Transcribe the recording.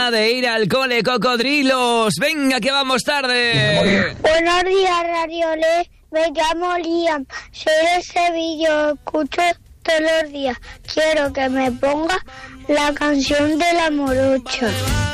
gana de ir al cole, cocodrilos. Venga, que vamos tarde. Buenos días, Radiolé. Me llamo Liam. Soy de Sevilla. Escucho todos los días. Quiero que me ponga la canción de la morocha.